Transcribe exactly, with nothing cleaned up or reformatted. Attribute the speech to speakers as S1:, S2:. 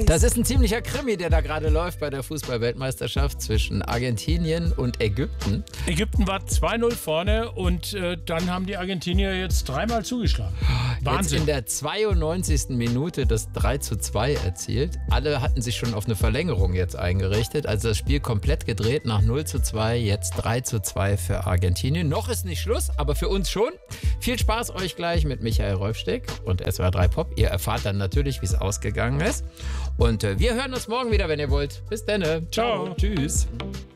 S1: Das ist ein ziemlicher Krimi, der da gerade läuft bei der Fußball-Weltmeisterschaft zwischen Argentinien und Ägypten.
S2: Ägypten war zwei null vorne und äh, dann haben die Argentinier jetzt dreimal zugeschlagen. Wahnsinn.
S1: Jetzt in der zweiundneunzigsten Minute das drei zu zwei erzielt. Alle hatten sich schon auf eine Verlängerung jetzt eingerichtet. Also das Spiel komplett gedreht nach null zu zwei, jetzt drei zu zwei für Argentinien. Noch ist nicht Schluss, aber für uns schon. Viel Spaß euch gleich mit Michael Rolfsteck und S W R drei Pop. Ihr erfahrt dann natürlich, wie es ausgegangen ist. Und äh, wir hören uns morgen wieder, wenn ihr wollt. Bis dann. Ciao.
S2: Ciao.
S1: Tschüss.